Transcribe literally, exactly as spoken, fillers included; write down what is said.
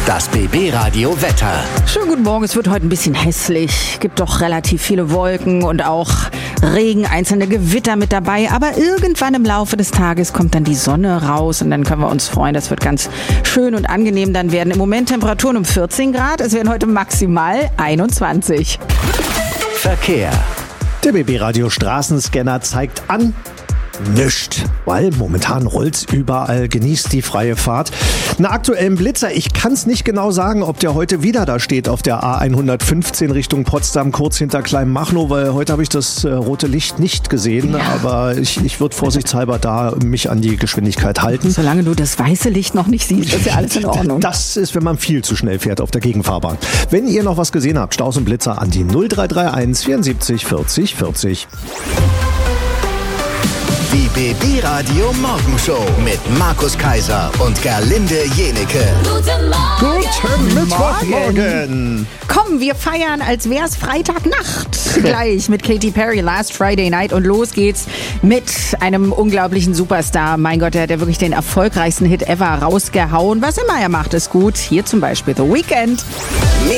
Das B B-Radio Wetter. Schönen guten Morgen, es wird heute ein bisschen hässlich. Gibt doch relativ viele Wolken und auch Regen, einzelne Gewitter mit dabei. Aber irgendwann im Laufe des Tages kommt dann die Sonne raus und dann können wir uns freuen. Das wird ganz schön und angenehm dann werden. Im Moment Temperaturen um vierzehn Grad. Es werden heute maximal einundzwanzig. Verkehr. Der B B-Radio Straßenscanner zeigt an, nischt, weil momentan rollt's überall, genießt die freie Fahrt. Einen aktuellen Blitzer, ich kann's nicht genau sagen, ob der heute wieder da steht auf der A hundertfünfzehn Richtung Potsdam, kurz hinter Kleinmachnow, weil heute habe ich das äh, rote Licht nicht gesehen, ja. aber ich, ich würde vorsichtshalber da mich an die Geschwindigkeit halten. Solange du das weiße Licht noch nicht siehst, ist ja alles in Ordnung. Das ist, wenn man viel zu schnell fährt auf der Gegenfahrbahn. Wenn ihr noch was gesehen habt, Staus und Blitzer an die null drei drei eins vierundsiebzig vierzig vierzig. Die B B-Radio Morgenshow mit Markus Kaiser und Gerlinde Jenecke. Guten Morgen. Guten Mittwochmorgen. Komm, wir feiern, als wär's Freitagnacht. Gleich mit Katy Perry, Last Friday Night. Und los geht's mit einem unglaublichen Superstar. Mein Gott, der hat ja wirklich den erfolgreichsten Hit ever rausgehauen. Was immer er macht, ist gut. Hier zum Beispiel The Weeknd.